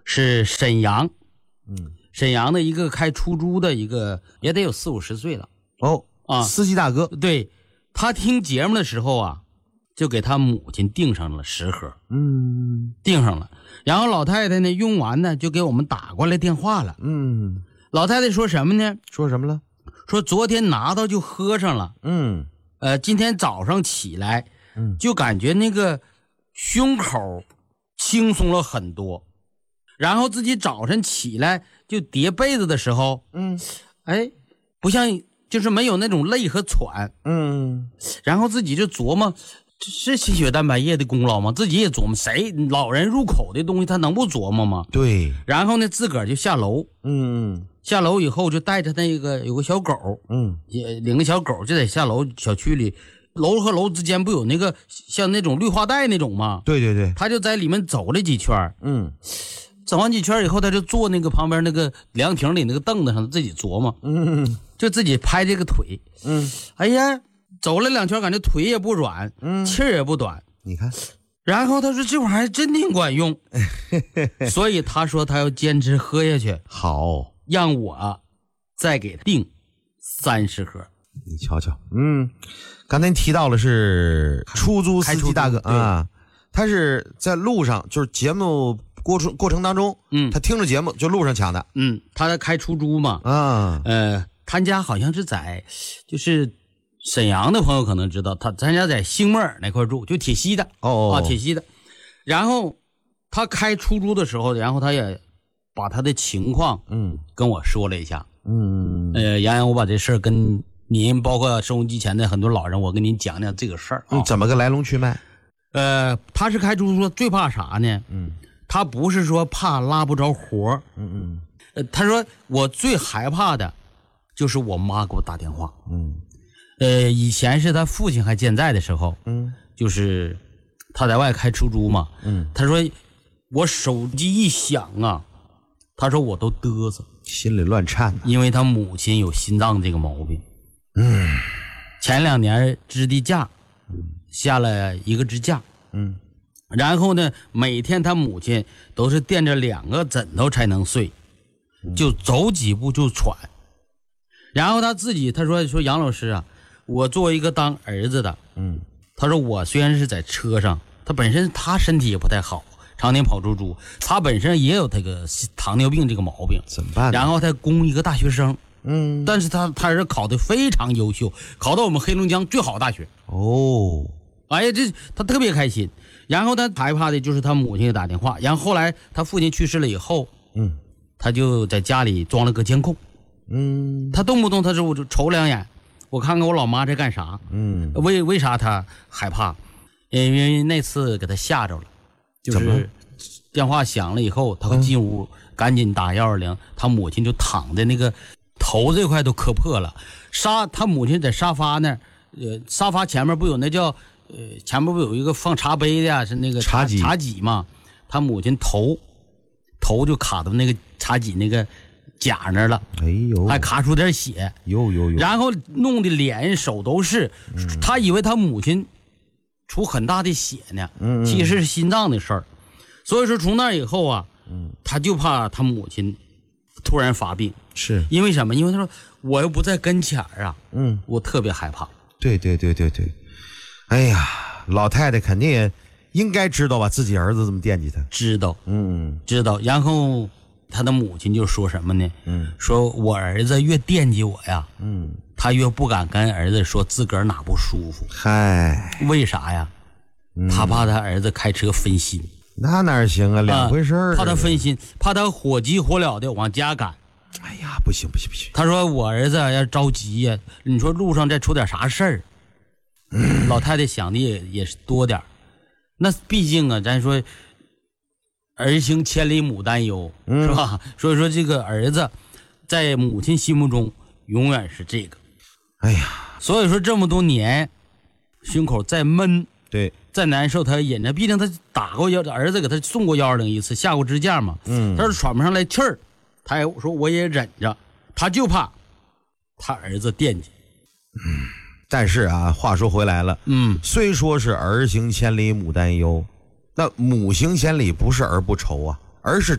是沈阳，沈阳的一个开出租的一个，也得有40-50岁了。 司机大哥， 对，他听节目的时候啊，就给他母亲订上了10盒，订上了。然后老太太呢用完呢，就给我们打过来电话了。老太太说什么呢？ 说什么了？ 说昨天拿到就喝上了。今天早上起来，就感觉那个胸口轻松了很多。然后自己早晨起来就叠被子的时候，不像就是没有那种累和喘。然后自己就琢磨，是心血蛋白液的功劳吗？自己也琢磨，谁老人入口的东西他能不琢磨吗？ 对。 然后呢，自个儿就下楼。下楼以后就带着那个有个小狗，也领个小狗就在下楼小区里，楼和楼之间不有那个像那种绿化带那种吗？ 对对对。 他就在里面走了几圈。走完几圈以后，他就坐那个旁边那个凉亭里那个凳子上自己琢磨，就自己拍这个腿。哎呀，走了2圈，感觉腿也不软，气儿也不短。 你看， 然后他说这玩意儿真挺管用，所以他说他要坚持喝下去。 好， 让我再给订30盒。 你瞧瞧，刚才提到了是出租司机大哥啊，他是在路上，就是节目过程当中，他听着节目就路上抢的。 他在开出租嘛。他家好像是在就是沈阳的朋友可能知道，咱家在星莫尔那块住，就铁西的。铁西的。然后他开出租的时候，然后他也把他的情况跟我说了一下。洋洋，我把这事儿跟您包括收音机前的很多老人，我跟您讲讲这个事儿。 怎么个来龙去脉？ 他是开出租，最怕啥呢？他不是说怕拉不着活。他说我最害怕的就是我妈给我打电话。以前是他父亲还健在的时候，就是他在外开出租嘛。他说我手机一响啊，他说我都嘚瑟， 心里乱颤， 因为他母亲有心脏这个毛病。前2年支的架，下了一个支架。然后呢，每天他母亲都是垫着2个枕头才能睡，就走几步就喘。然后他自己他说杨老师啊，我作为一个当儿子的，他说我虽然是在车上，他本身他身体也不太好，常年跑出租，他本身也有这个糖尿病这个毛病， 怎么办？ 然后他供一个大学生，但是他儿子考得非常优秀，考到我们黑龙江最好的大学。哎呀，这他特别开心。然后他害怕的就是他母亲给打电话，然后后来他父亲去世了以后，他就在家里装了个监控。他动不动他说我就瞅2眼，我看看我老妈在干啥。为啥他害怕？因为那次给他吓着了，就是电话响了以后，他进屋赶紧打120，他母亲就躺在那个头这块都磕破了。他母亲在沙发那儿，沙发前面不有那叫前面不有一个放茶杯的呀，是那个茶几嘛？他母亲头就卡到那个茶几那个甲那儿了，还卡出点血，然后弄的脸手都是，他以为他母亲出很大的血呢，其实是心脏的事儿。所以说从那以后啊，他就怕他母亲突然发病， 是因为什么？因为他说我又不在跟前儿啊，我特别害怕。 对。哎呀，老太太肯定也应该知道吧，自己儿子这么惦记他。 知道。知道。然后他的母亲就说什么呢？说我儿子越惦记我呀，他越不敢跟儿子说自个儿哪不舒服。为啥呀？他怕他儿子开车分心。 那哪行啊，两回事儿。 怕他分心，怕他火急火燎的往家赶。 哎呀，不行。 他说我儿子要着急呀，你说路上再出点啥事儿，老太太想的也是多点。那毕竟啊，咱说儿行千里母担忧，是吧？所以说这个儿子在母亲心目中永远是这个。 哎呀， 所以说这么多年胸口再闷， 对， 再难受他忍着，毕竟他打过儿子给他送过120一次，下过支架嘛。他是喘不上来气儿，他也说我也忍着，他就怕他儿子惦记。 但是啊，话说回来了，虽说是儿行千里母担忧，那母行千里不是儿不愁啊，而是